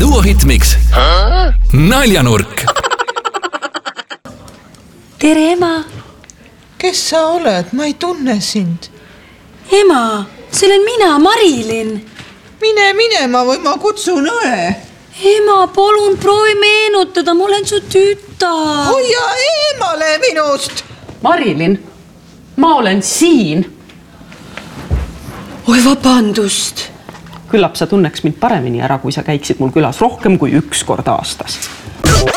Duo Hitmix Naljanurk. Tere, ema. Kes sa oled? Ma ei tunne sind. Ema, see olen mina, Marilyn. Mine minema või ma kutsun õe. Ema, palun proovi meenutada, ma olen su tütar. Hoia eemale minust. Marilyn, ma olen siin. Oi, vabandust. Küllap sa tunneks mind paremini ära, kui sa käiksid mul külas rohkem kui 1 kord aastas.